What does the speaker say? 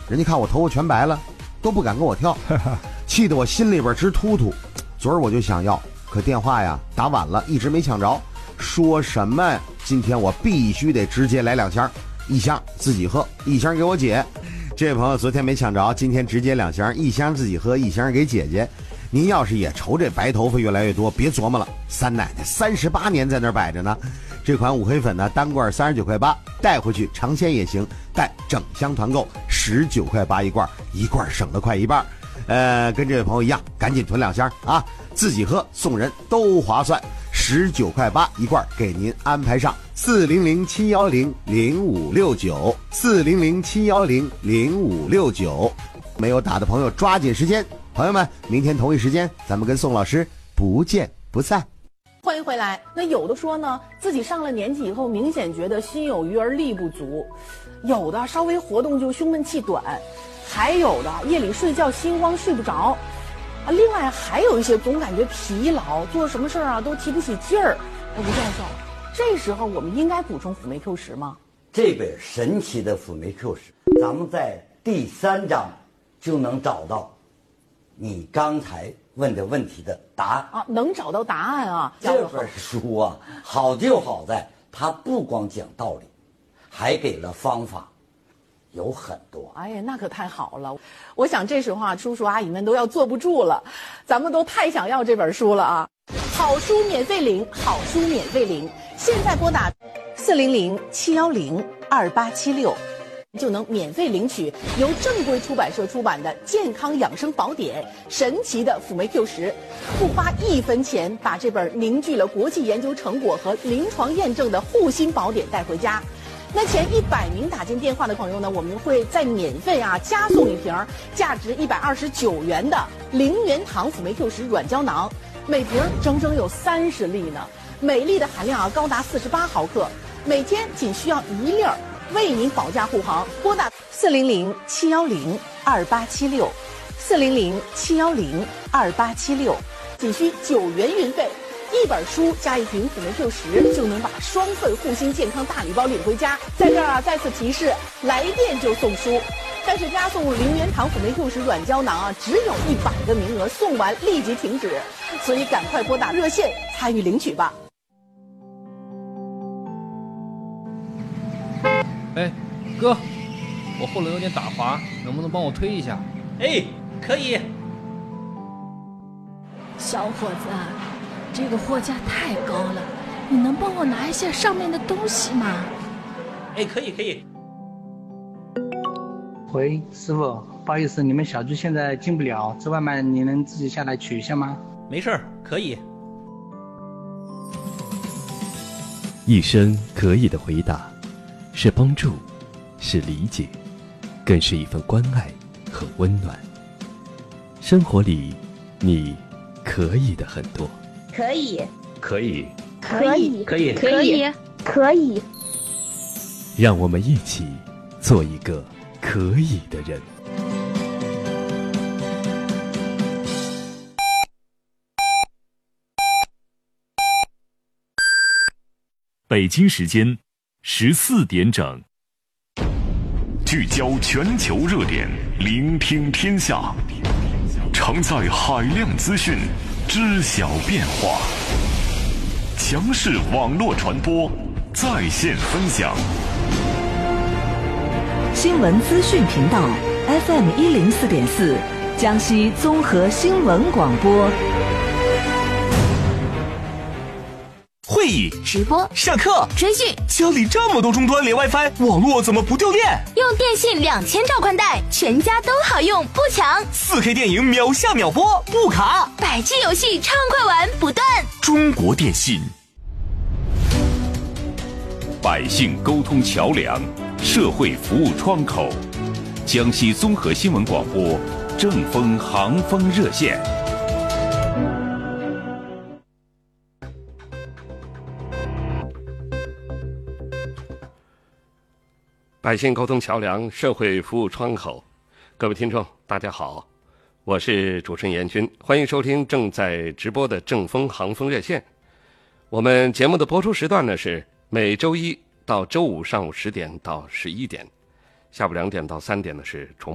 人家看我头发全白了，都不敢跟我跳，气得我心里边直突突。昨儿我就想要，可电话呀打晚了，一直没抢着。说什么今天我必须得直接来2箱，一箱自己喝，一箱给我姐。这位朋友昨天没抢着，今天直接2箱，一箱自己喝，一箱给姐姐。您要是也愁这白头发越来越多，别琢磨了，三奶奶38年在那儿摆着呢。这款五黑粉呢，单罐39.8块，带回去尝鲜也行，带整箱团购19.8块一罐，一罐省了快一半。跟这位朋友一样，赶紧囤2箱啊，自己喝送人都划算，19.8块一罐给您安排上。400-710-0569，400-710-0569，没有打的朋友抓紧时间。朋友们，明天同一时间咱们跟宋老师不见不散。 欢迎回来。那有的说呢，自己上了年纪以后明显觉得心有余而力不足，有的稍微活动就胸闷气短，还有的夜里睡觉心慌睡不着啊。另外还有一些总感觉疲劳，做什么事啊都提不起劲儿。吴教授，这时候我们应该补充辅酶 Q 十吗？ 这本神奇的辅酶 Q 十，咱们在第3章就能找到你刚才问的问题的答案啊，能找到答案啊！ 这本书啊，好就好在它不光讲道理，还给了方法，有很多。 哎呀，那可太好了！我想这时候啊，叔叔阿姨们都要坐不住了，咱们都太想要这本书了啊！好书免费领，好书免费领，现在拨打400-710-2876。就能免费领取由正规出版社出版的健康养生宝典《神奇的辅酶 Q 十》，不花1分钱，把这本凝聚了国际研究成果和临床验证的护心宝典带回家。那前100名打进电话的朋友呢，我们会再免费加送一瓶价值129元的0元糖辅酶 Q 十软胶囊，每瓶整整有30粒呢，每粒的含量高达48毫克，每天仅需要1粒儿。为您保驾护航，拨打400-710-2876，400-710-2876，仅需9元运费，一本书加一瓶辅酶 Q 十，就能把双份护心健康大礼包领回家。在这儿再次提示，来电就送书，但是加送0元糖辅酶 Q 十软胶囊只有100个名额，送完立即停止，所以赶快拨打热线参与领取吧。 哎，哥，我后轮有点打滑，能不能帮我推一下？ 哎，可以。 小伙子，这个货架太高了，你能帮我拿一下上面的东西吗？ 哎，可以。 喂，师傅，不好意思，你们小区现在进不了，这外卖你能自己下来取一下吗？ 没事儿，可以。 一声可以的回答，是帮助，是理解，更是一份关爱和温暖。生活里，你可以的很多。 可以。 让我们一起做一个可以的人。 北京时间14点整，聚焦全球热点，聆听天下，承载海量资讯，知晓变化，强势网络传播，在线分享。 新闻资讯频道 FM 104.4，江西综合新闻广播。 会议、 直播、 上课、 追剧， 家里这么多终端连 WiFi， 网络怎么不掉电？ 用电信2000兆宽带，全家都好用，不抢。 4K 电影秒下秒播，不卡。 100G 游戏畅快玩，不断。 中国电信，百姓沟通桥梁，社会服务窗口，江西综合新闻广播，正风航风热线。 百姓沟通桥梁，社会服务窗口，各位听众大家好，我是主持人严军，欢迎收听正在直播的正风航风热线。我们节目的播出时段呢是每周一到周五上午10点到11点，下午2点到3点呢是重